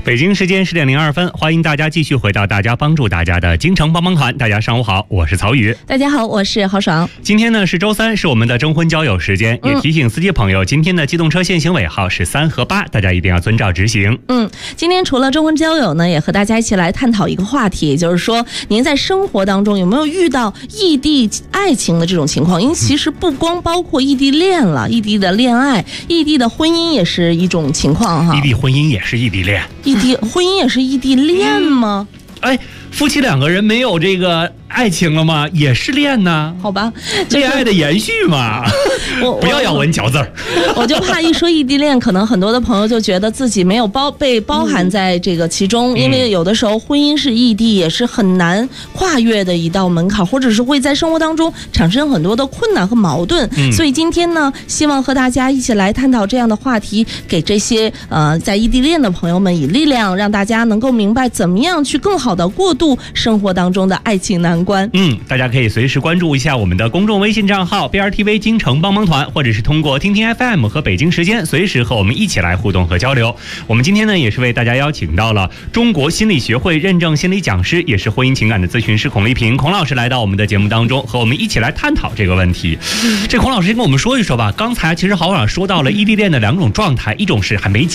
北京时间10点02分，欢迎大家继续回到大家帮助大家的京城帮帮团。大家上午好，我是曹宇。 大家好，我是郝爽。 今天呢是周三，是我们的征婚交友时间，也提醒司机朋友，今天的机动车限行尾号是3和8，大家一定要遵照执行。 今天除了征婚交友呢，也和大家一起来探讨一个话题，也就是说，您在生活当中有没有遇到异地爱情的这种情况？因为其实不光包括异地恋了，异地的恋爱、异地的婚姻也是一种情况哈。 异地婚姻也是异地恋， 异地婚姻也是异地恋吗？ 夫妻两个人没有这个爱情了吗？也是恋呢。 好吧， 恋爱的延续嘛。不要咬文嚼字儿。 我就怕一说异地恋，可能很多的朋友就觉得自己没有被包含在这个其中，因为有的时候婚姻是异地，也是很难跨越的一道门槛，或者是会在生活当中产生很多的困难和矛盾。所以今天呢，希望和大家一起来探讨这样的话题，给这些在异地恋的朋友们以力量，让大家能够明白怎么样去更好的过渡生活当中的爱情难关。 大家可以随时关注一下我们的公众微信账号 BRTV 京城帮帮团，或者是通过听听 FM 和北京时间随时和我们一起来互动和交流。我们今天呢也是为大家邀请到了中国心理学会认证心理讲师，也是婚姻情感的咨询师孔丽萍孔老师来到我们的节目当中，和我们一起来探讨这个问题。这孔老师先跟我们说一说吧。刚才其实郝老师说到了异地恋的2种状态，一种是还没